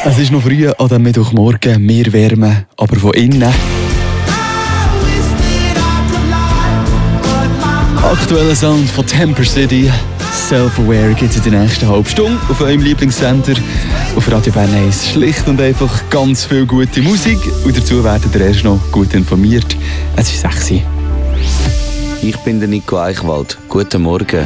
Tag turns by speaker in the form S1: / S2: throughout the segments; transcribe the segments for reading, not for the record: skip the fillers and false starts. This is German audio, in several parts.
S1: Es ist noch früh an dem Mittwochmorgen. Wir wärmen aber von innen. Aktueller Sound von Temper City. Self-Aware gibt es in der nächsten halben Stunde auf eurem Lieblingssender. Auf Radio Bern 1 schlicht und einfach ganz viel gute Musik. Und dazu werdet ihr erst noch gut informiert. Es ist 6 Uhr.
S2: Ich bin der Nico Eichwald. Guten Morgen.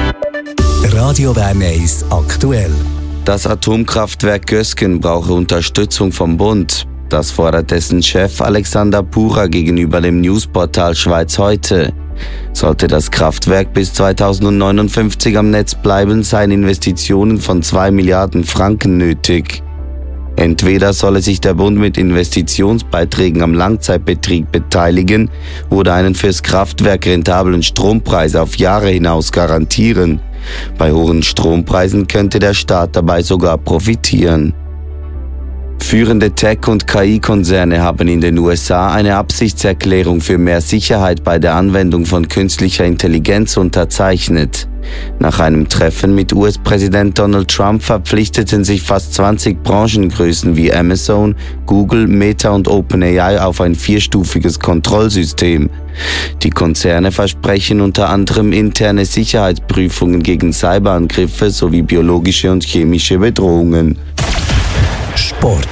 S3: Radio Bern 1 aktuell.
S2: Das Atomkraftwerk Gösgen brauche Unterstützung vom Bund. Das fordert dessen Chef Alexander Pucher gegenüber dem Newsportal Schweiz heute. Sollte das Kraftwerk bis 2059 am Netz bleiben, seien Investitionen von 2 Milliarden Franken nötig. Entweder solle sich der Bund mit Investitionsbeiträgen am Langzeitbetrieb beteiligen oder einen fürs Kraftwerk rentablen Strompreis auf Jahre hinaus garantieren. Bei hohen Strompreisen könnte der Staat dabei sogar profitieren. Führende Tech- und KI-Konzerne haben in den USA eine Absichtserklärung für mehr Sicherheit bei der Anwendung von künstlicher Intelligenz unterzeichnet. Nach einem Treffen mit US-Präsident Donald Trump verpflichteten sich fast 20 Branchengrößen wie Amazon, Google, Meta und OpenAI auf ein 4-stufiges Kontrollsystem. Die Konzerne versprechen unter anderem interne Sicherheitsprüfungen gegen Cyberangriffe sowie biologische und chemische Bedrohungen.
S3: Sport.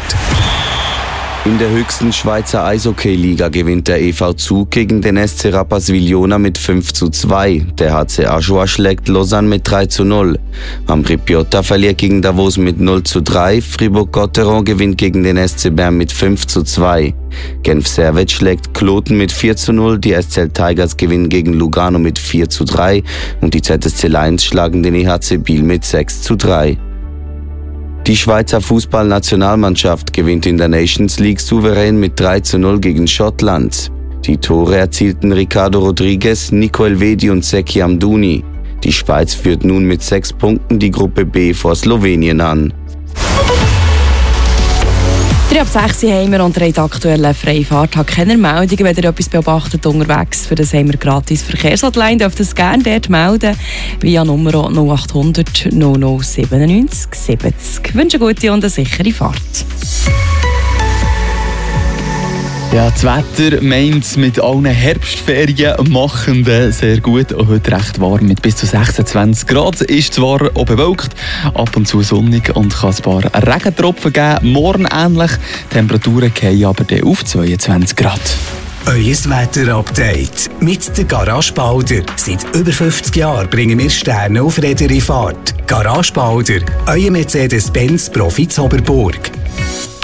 S2: In der höchsten Schweizer Eishockey-Liga gewinnt der EV Zug gegen den SC Rapperswil-Jona mit 5:2. Der HC Aschua schlägt Lausanne mit 3:0. Ambri Piotta verliert gegen Davos mit 0:3. Fribourg-Gotteron gewinnt gegen den SC Bern mit 5:2. Genf-Servette schlägt Kloten mit 4:0. Die SCL Tigers gewinnen gegen Lugano mit 4:3. Und die ZSC Lions schlagen den EHC Biel mit 6:3. Die Schweizer Fußballnationalmannschaft gewinnt in der Nations League souverän mit 3:0 gegen Schottland. Die Tore erzielten Ricardo Rodriguez, Nico Elvedi und Zeki Amdouni. Die Schweiz führt nun mit 6 Punkten die Gruppe B vor Slowenien an.
S4: 3:06 haben wir und ihr aktuelle Freifahrt. Hat keine Meldungen, wenn ihr etwas beobachtet unterwegs. Für das haben wir gratis Verkehrshotline. Dürft ihr es gerne dort melden. Via Nummer 0800 0097 70. Ich wünsche eine gute und eine sichere Fahrt.
S1: Ja, das Wetter meint es mit allen Herbstferienmachenden sehr gut. Auch heute recht warm mit bis zu 26 Grad. Ist zwar auch bewölkt, ab und zu sonnig und kann ein paar Regentropfen geben. Morgen ähnlich. Die Temperaturen gehen aber dann auf 22 Grad.
S3: Euer Wetter-Update mit der Garage Balder. Seit über 50 Jahren bringen wir Sterne auf Räder in Fahrt. Garage Balder, euer Mercedes-Benz Profit Oberburg.